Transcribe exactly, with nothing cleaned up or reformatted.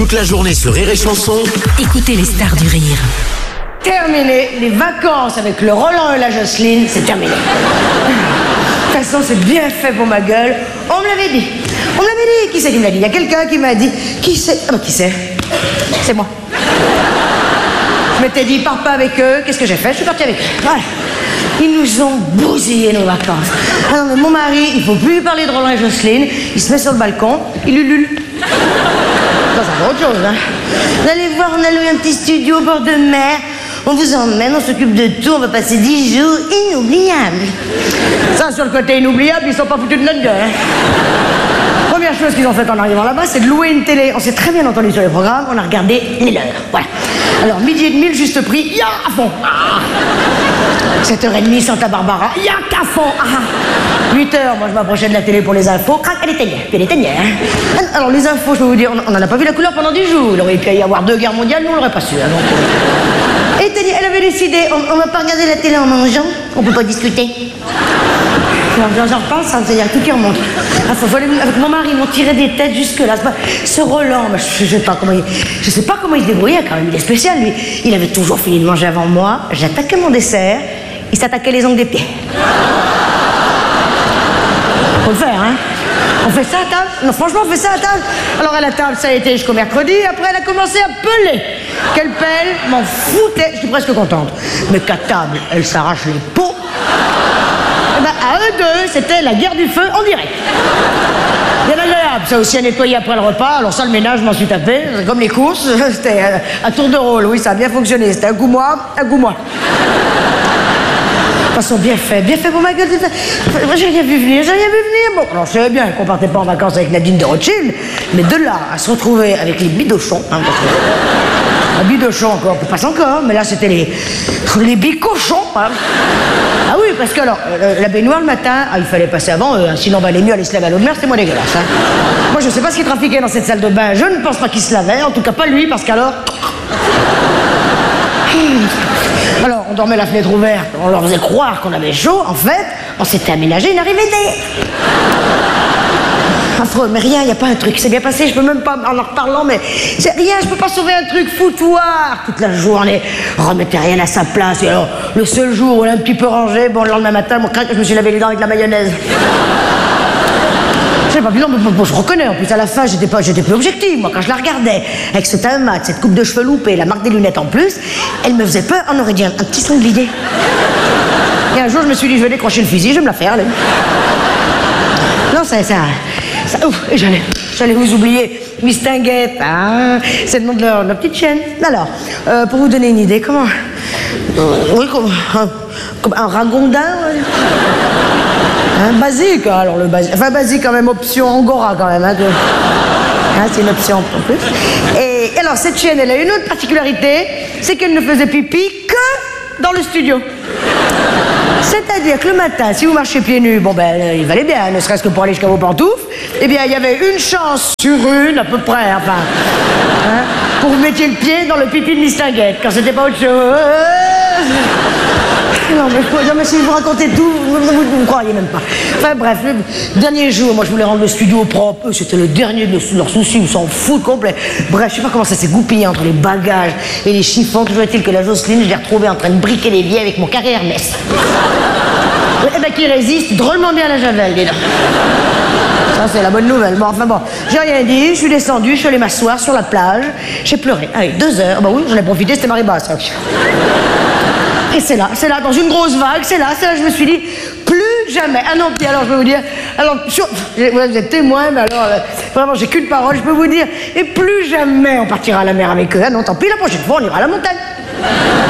Toute la journée sur Rire et Chanson. Écoutez les stars du rire. Terminé, les vacances avec le Roland et la Jocelyne, c'est terminé. De toute façon, c'est bien fait pour ma gueule. On me l'avait dit. On me l'avait dit. Qui c'est qui me l'a dit? Il y a quelqu'un qui m'a dit. Qui c'est? Ah bah qui c'est? C'est moi. Je m'étais dit, pars pas avec eux. Qu'est-ce que j'ai fait? Je suis partie avec eux. Voilà. Ils nous ont bousillé nos vacances. Ah non, mais mon mari, il faut plus lui parler de Roland et Jocelyne. Il se met sur le balcon, il ulule. Ça, c'est autre chose, hein. Vous allez voir, on a loué un petit studio au bord de mer. On vous emmène, on s'occupe de tout, on va passer dix jours inoubliables. Ça, sur le côté inoubliable, ils sont pas foutus de notre gueule, hein. Première chose qu'ils ont faite en arrivant là-bas, c'est de louer une télé. On s'est très bien entendu sur les programmes, on a regardé les leurs. Voilà. Alors, midi et demi, le juste prix, ya à fond. Ah. sept heures trente, Santa Barbara, ya qu'à fond. Ah. huit heures, moi je m'approchais de la télé pour les infos, crac, elle éteignait, puis elle éteignait. Hein. Alors, les infos, je peux vous dire, on n'en a pas vu la couleur pendant dix jours. Il aurait pu y avoir deux guerres mondiales, nous on l'aurait pas su. Hein, donc, euh... éteignait, elle avait décidé, on, on va pas regarder la télé en mangeant, on peut pas discuter. J'en reparle, ça, c'est-à-dire tout qui remonte. Ah, faut, faut aller, avec mon mari, ils m'ont tiré des têtes jusque-là. Ce Roland, je, je sais pas comment il, je sais pas comment il se débrouillait quand même. Il est spécial, lui. Il avait toujours fini de manger avant moi. J'attaquais mon dessert. Il s'attaquait les ongles des pieds. Faut le faire, hein. On fait ça à table? Non, franchement, on fait ça à table. Alors à la table, ça a été jusqu'au mercredi. Après, elle a commencé à peler. Quelle pelle, m'en foutait. Je suis presque contente. Mais qu'à table, elle s'arrache les peaux. Ben, à eux deux, c'était la guerre du feu en direct. Bien agréable, ça aussi à nettoyer après le repas. Alors ça, le ménage, je m'en suis tapé. C'est comme les courses, c'était euh, à tour de rôle. Oui, ça a bien fonctionné. C'était un coup moi, un coup moi. De toute façon, bien fait, bien fait pour ma gueule. Moi, j'ai rien vu venir, j'ai rien vu venir. Bon, alors je savais bien qu'on partait pas en vacances avec Nadine de Rothschild, mais de là à se retrouver avec les bidochons, hein, parce que... Un bidochon encore, on passe encore, mais là c'était les... les bicochons, hein. Ah oui, parce que alors, euh, la baignoire le matin, ah, il fallait passer avant eux, hein, sinon on valait mieux aller se laver à l'eau de mer, c'était moins dégueulasse. Hein. Moi je sais pas ce qui trafiquait dans cette salle de bain, je ne pense pas qu'il se lavait, en tout cas pas lui, parce qu'alors... Alors, on dormait la fenêtre ouverte, on leur faisait croire qu'on avait chaud, en fait, on s'était aménagé une arrivée d'air. Affreux, mais rien, il n'y a pas un truc, c'est bien passé, je peux même pas, en en reparlant, mais c'est rien, je peux pas sauver un truc foutoir toute la journée, remettez rien à sa place, et alors, le seul jour où elle est un petit peu rangée, bon, le lendemain matin, moi, crac, je me suis lavé les dents avec la mayonnaise. Je sais pas, puis non, mais bon, je reconnais, en plus, à la fin, j'étais pas, j'étais plus objective, moi, quand je la regardais, avec ce teint mat, cette coupe de cheveux loupée, la marque des lunettes en plus, elle me faisait peur, on aurait dit un, un petit sanglier. Et un jour, je me suis dit, je vais décrocher le fusil, je vais me la faire, allez. Non, ça, ça, ça, ouf, j'allais, j'allais vous oublier, Miss Tinguette, ah, c'est le nom de leur, leur petite chienne. Alors, euh, pour vous donner une idée, comment, euh, oui, comme un, comme un ragondin, ouais. Hein, basique, alors le basique, enfin basique quand même, option Angora quand même, hein, de... hein, c'est une option en plus. Et alors cette chienne, elle a une autre particularité, c'est qu'elle ne faisait pipi que dans le studio. C'est-à-dire que le matin, si vous marchez pieds nus, bon ben, il valait bien, ne serait-ce que pour aller jusqu'à vos pantoufles, eh bien, il y avait une chance sur une, à peu près, enfin, hein, pour que vous mettiez le pied dans le pipi de Miss Tinguette, quand c'était pas autre chose. Non mais, non, mais si je vous racontais tout, vous ne me croyez même pas. Enfin bref, le dernier jour, moi je voulais rendre le studio propre. Eux, c'était le dernier de leurs soucis, ils s'en foutent complet. Bref, je sais pas comment ça s'est goupillé entre les bagages et les chiffons. Toujours est-il que la Jocelyne, je l'ai retrouvée en train de briquer les billets avec mon carré Hermès. Eh ben qui résiste drôlement bien à la javel, dis donc. Ça c'est la bonne nouvelle. Bon, enfin bon, j'ai rien dit, je suis descendue, je suis allée m'asseoir sur la plage, j'ai pleuré. Allez, deux heures, bah oui, j'en ai profité, c'était marée basse. Et c'est là, c'est là, dans une grosse vague, c'est là, c'est là, je me suis dit, plus jamais. Ah non, puis alors, je peux vous dire, alors, sur, vous êtes témoin, mais alors, euh, vraiment, j'ai qu'une parole, je peux vous dire, et plus jamais on partira à la mer avec eux. Ah non, tant pis, la prochaine fois, on ira à la montagne.